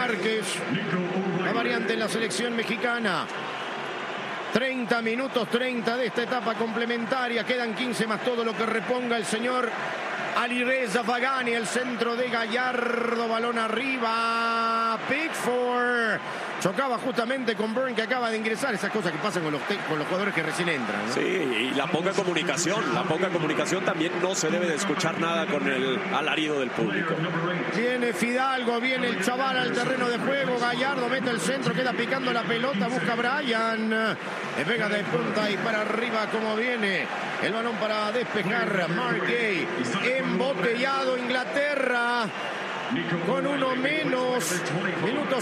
Márquez, la variante en la selección mexicana. 30 minutos 30 de esta etapa complementaria. Quedan 15 más todo lo que reponga el señor Alireza Fagani. El centro de Gallardo, balón arriba. Pickford chocaba justamente con Burn, que acaba de ingresar. Esas cosas que pasan con los jugadores que recién entran, ¿no? Sí, y la poca comunicación también. No se debe de escuchar nada con el alarido del público. Viene Fidalgo, viene el chaval al terreno de juego. Gallardo mete el centro, queda picando la pelota, busca a Bryan, le pega de punta y para arriba como viene el balón para despejar. Mark Gay, embotellado Inglaterra con uno menos, minuto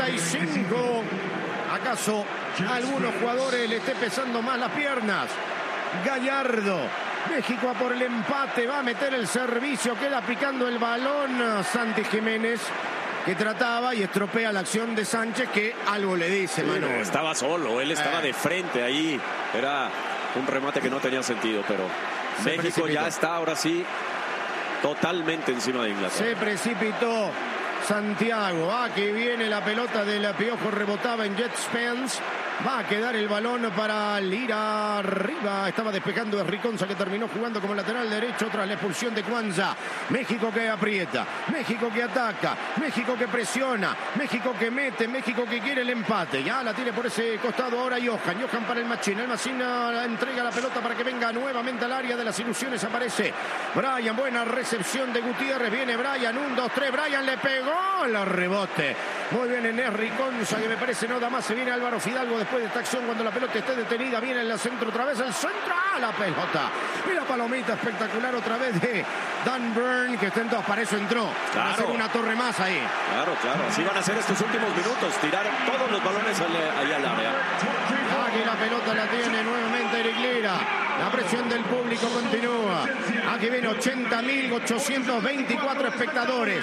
75. ¿Acaso a algunos jugadores le esté pesando más las piernas? Gallardo, México a por el empate, va a meter el servicio, queda picando el balón Santi Jiménez, que trataba y estropea la acción de Sánchez, que algo le dice, Manuel. Estaba solo, él estaba de frente ahí, era un remate que no tenía sentido, pero México ya está ahora sí totalmente encima de Inglaterra. Se precipitó Santiago. Aquí viene la pelota del Piojo, rebotaba en Jet Spence. Va a quedar el balón para Lira arriba. Estaba despejando Riconza, que terminó jugando como lateral derecho tras la expulsión de Cuanza. México que aprieta, México que ataca, México que presiona, México que mete, México que quiere el empate. Ya la tiene por ese costado ahora Johan para el Machín. El Machín entrega la pelota para que venga nuevamente al área de las ilusiones. Aparece Bryan, buena recepción de Gutiérrez. Viene Bryan, 1, 2, 3. Bryan le pegó el rebote. Muy bien en Riconza, que me parece no da más. Se viene Álvaro Fidalgo después de esta acción, cuando la pelota esté detenida. Viene en el centro otra vez, el centro, la pelota. Mira, palomita espectacular otra vez de Dan Burn, que está en dos, para eso entró. Claro. Va a hacer una torre más ahí. Claro, así van a ser estos últimos minutos, tirar todos los balones ahí al área. Aquí la pelota la tiene nuevamente Eric Lira. La presión del público continúa. Aquí viene 80.824 espectadores.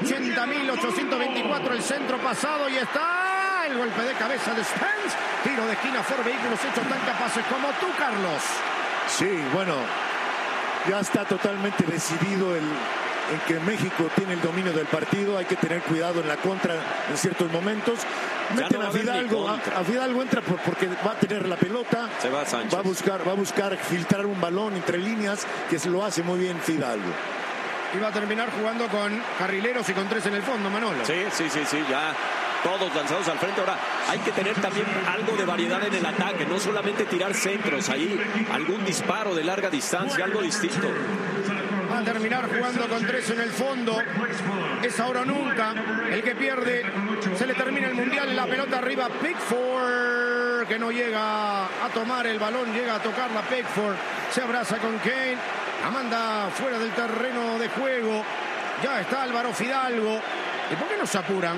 80.824 el centro pasado y está el golpe de cabeza de Spence. Tiro de esquina, Ford Vehículos hechos tan capaces como tú, Carlos. Sí, bueno, ya está totalmente decidido en que México tiene el dominio del partido. Hay que tener cuidado en la contra en ciertos momentos. Meten a Fidalgo entra porque va a tener la pelota. Se va Sánchez. Va a buscar filtrar un balón entre líneas, que se lo hace muy bien Fidalgo. Y va a terminar jugando con carrileros y con 3 en el fondo, Manolo. Sí, ya todos lanzados al frente. Ahora hay que tener también algo de variedad en el ataque, no solamente tirar centros, ahí algún disparo de larga distancia, algo distinto. Va a terminar jugando con 3 en el fondo. Es ahora o nunca. El que pierde se le termina el mundial. La pelota arriba, Pickford, que no llega a tomar el balón, llega a tocarla Pickford. Se abraza con Kane, la manda fuera del terreno de juego. Ya está Álvaro Fidalgo. ¿Y por qué no se apuran?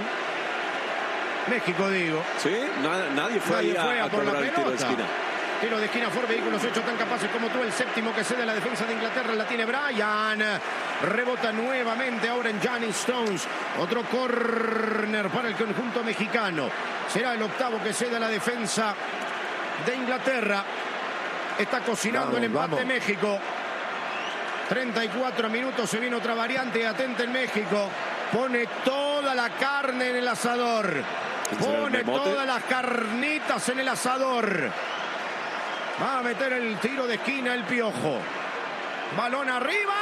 México, digo. Sí, nadie fue a por cobrar la el tiro de esquina. Tiro de esquina, Ford Vehículos hechos tan capaces como tú. El séptimo que cede la defensa de Inglaterra la tiene Bryan. Rebota nuevamente ahora en Johnny Stones. Otro córner para el conjunto mexicano. Será el octavo que cede la defensa de Inglaterra. Está cocinando el empate México. 34 minutos, se viene otra variante. Atenta en México. Pone toda la carne en el asador. Pone todas las carnitas en el asador. Va a meter el tiro de esquina el Piojo. Balón arriba.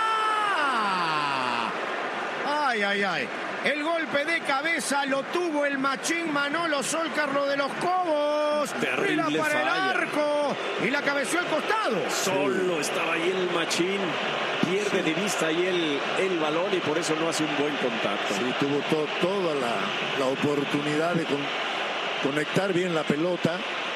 Ay. El golpe de cabeza lo tuvo el Machín Manolo Solcarlo de los Cobos. Terrible Mira para falla. el arco y la cabeció al costado. Solo estaba ahí el Machín. Pierde de vista ahí el balón y por eso no hace un buen contacto. Sí, tuvo toda la oportunidad de conectar bien la pelota.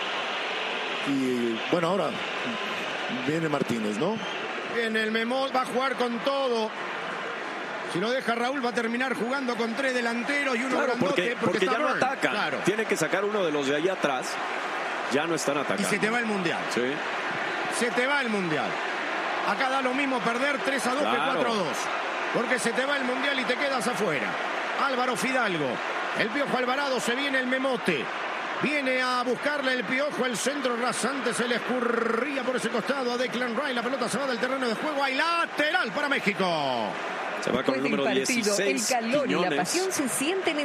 Y bueno, ahora viene Martínez, ¿no? Viene el Memot, va a jugar con todo. Si lo deja Raúl, va a terminar jugando con 3 delanteros y uno grandote. Porque ya no ataca. Claro. Tiene que sacar uno de los de allá atrás. Ya no están atacando. Y se te va el Mundial. Sí. Se te va el Mundial. Acá da lo mismo perder 3-2 que 4-2. Porque se te va el Mundial y te quedas afuera. Álvaro Fidalgo. El Piojo Alvarado, se viene el Memote. Viene a buscarle el Piojo, el centro rasante, se le escurría por ese costado a Declan Rice. La pelota se va del terreno de juego. Hay lateral para México. Se va con el número 16. El calor y la pasión se sienten en